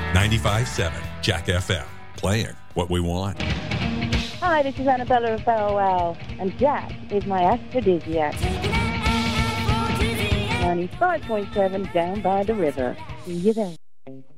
95.7 Jack FM. Playing what we want. Hi, this is Annabella of Bow Wow, and Jack is my aphrodisiac. 95.7 down by the river. See you there.